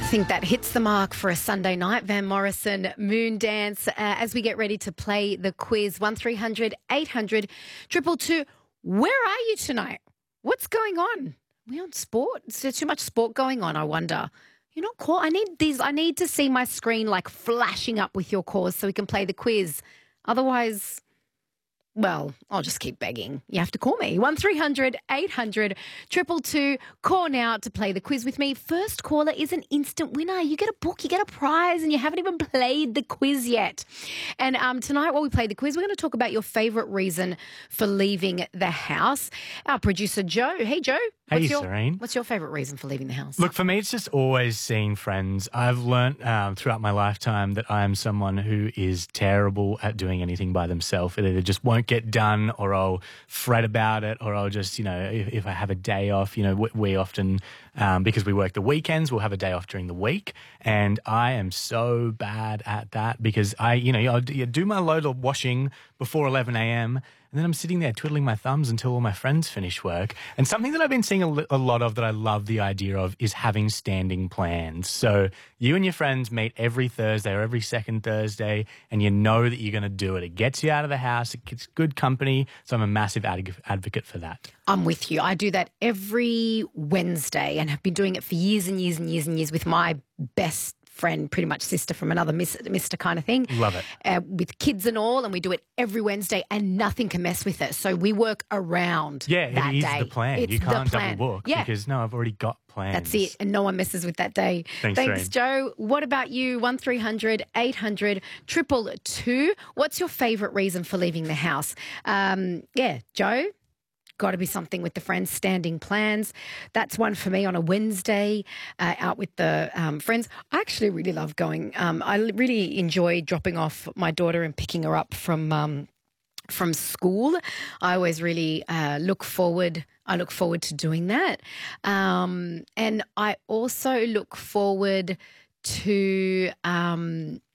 think that hits the mark for a Sunday night. Van Morrison, Moondance, as we get ready to play the quiz. 1300 800 222. Where are you tonight? What's going on? Are we on sport? Is there too much sport going on, I wonder? You're not call. I need to see my screen like flashing up with your calls so we can play the quiz. Otherwise, well, I'll just keep begging. You have to call me. 1300 800 222. Call now to play the quiz with me. First caller is an instant winner. You get a book, you get a prize, and you haven't even played the quiz yet. And tonight while we play the quiz, we're going to talk about your favourite reason for leaving the house. Our producer, Joe. Hey, Joe. Hey, Serene. What's your favourite reason for leaving the house? Look, for me, it's just always seeing friends. I've learnt throughout my lifetime that I am someone who is terrible at doing anything by themselves. It either just won't get done, or I'll fret about it, or I'll just, if I have a day off, we often, because we work the weekends, we'll have a day off during the week. And I am so bad at that because I do my load of washing before 11 a.m. And then I'm sitting there twiddling my thumbs until all my friends finish work. And something that I've been seeing a lot of that I love the idea of is having standing plans. So you and your friends meet every Thursday or every second Thursday, and you know that you're going to do it. It gets you out of the house. It gets good company. So I'm a massive advocate for that. I'm with you. I do that every Wednesday and have been doing it for years and years and years and years with my best friend, pretty much sister from another mister kind of thing. Love it. With kids and all, and we do it every Wednesday and nothing can mess with it. So we work around that it is day. the plan. It's you can't the plan. double book because, no, I've already got plans. That's it, and no one messes with that day. Thanks, Joe. What about you? 1300 800 222. What's your favourite reason for leaving the house? Joe? Got to be something with the friends, standing plans. That's one for me on a Wednesday, out with the friends. I actually really love going. I really enjoy dropping off my daughter and picking her up from school. I always really look forward to doing that. And I also look forward to